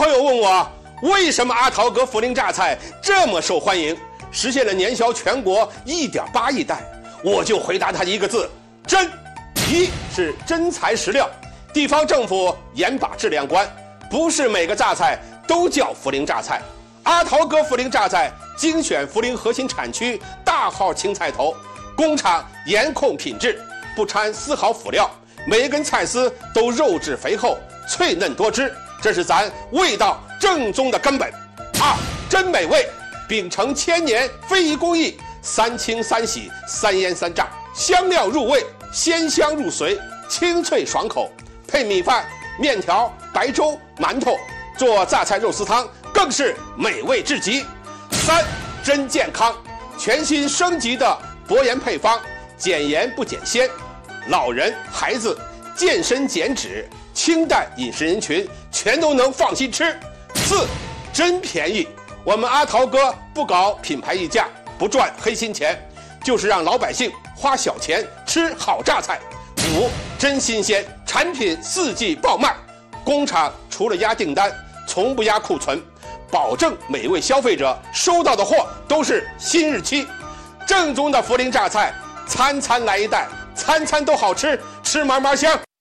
朋友问我，为什么阿桃哥涪陵榨菜这么受欢迎，实现了年销全国1.8亿袋？我就回答他一个字：真。一是真材实料，地方政府严把质量关，不是每个榨菜都叫涪陵榨菜。阿桃哥涪陵榨菜精选涪陵核心产区大号青菜头，工厂严控品质，不掺丝毫辅料，每一根菜丝都肉质肥厚，脆嫩多汁，这是咱味道正宗的根本。二，真美味，秉承1000年非遗工艺，3清3洗3腌3炸，香料入味，鲜香入髓，清脆爽口，配米饭、面条、白粥、馒头，做榨菜肉丝汤更是美味至极。三，真健康，全新升级的薄盐配方，减盐不减鲜，老人、孩子、健身减脂、清淡饮食人群全都能放心吃。四，真便宜，我们阿桃哥不搞品牌溢价，不赚黑心钱，就是让老百姓花小钱吃好榨菜。五，真新鲜，产品4季爆卖，工厂除了压订单，从不压库存，保证每位消费者收到的货都是新日期。正宗的涪陵榨菜，餐餐来一袋，餐餐都好吃，吃嘛嘛香。